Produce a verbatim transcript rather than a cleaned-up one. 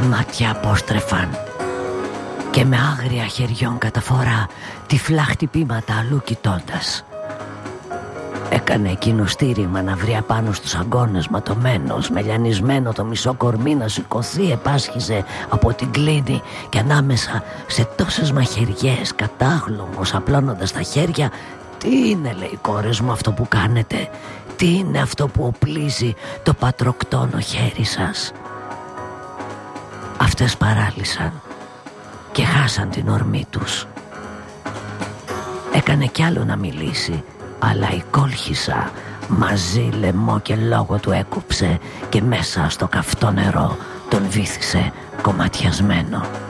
μάτια απόστρεφαν και με άγρια χεριών καταφορά τυφλά χτυπήματα αλλού κοιτώντας. Έκανε εκείνο στήριγμα να βρει απάνω στους αγκώνες ματωμένος, μελιανισμένο το μισό κορμί να σηκωθεί, επάσχιζε από την κλίνη και ανάμεσα σε τόσες μαχαιριές, κατάγλωμος, απλώνοντας τα χέρια. «Τι είναι», λέει, «κόρες μου, αυτό που κάνετε? Τι είναι αυτό που οπλίζει το πατροκτόνο χέρι σας?» Αυτές παράλυσαν και χάσαν την ορμή τους. Έκανε κι άλλο να μιλήσει, αλλά η κόλχησα μαζί λαιμό και λόγο του έκουψε και μέσα στο καυτό νερό τον βύθισε κομματιασμένο.